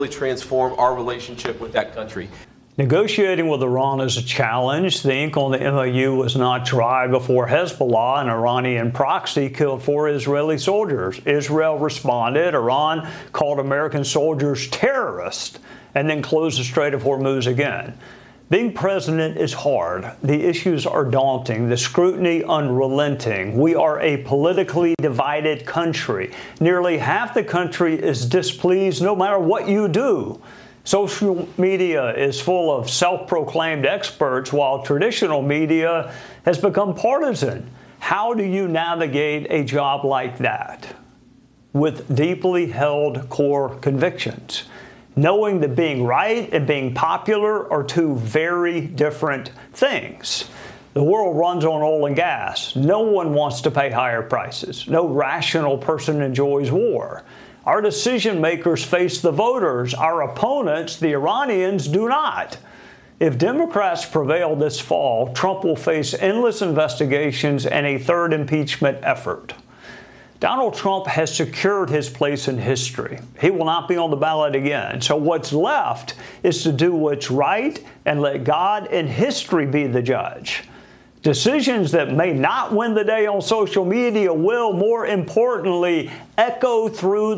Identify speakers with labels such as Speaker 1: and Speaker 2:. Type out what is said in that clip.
Speaker 1: transform our relationship with that country.
Speaker 2: Negotiating with Iran is a challenge. The ink on the MOU was not dry before Hezbollah, an Iranian proxy, killed 4 Israeli soldiers. Israel responded. Iran called American soldiers terrorists and then closed the Strait of Hormuz again. Being president is hard. The issues are daunting, the scrutiny unrelenting. We are a politically divided country. Nearly half the country is displeased no matter what you do. Social media is full of self-proclaimed experts, while traditional media has become partisan. How do you navigate a job like that with deeply held core convictions, knowing that being right and being popular are two very different things? The world runs on oil and gas. No one wants to pay higher prices. No rational person enjoys war. Our decision makers face the voters. Our opponents, the Iranians, do not. If Democrats prevail this fall, Trump will face endless investigations and a third impeachment effort. Donald Trump has secured his place in history. He will not be on the ballot again. So what's left is to do what's right and let God and history be the judge. Decisions that may not win the day on social media will, more importantly, echo through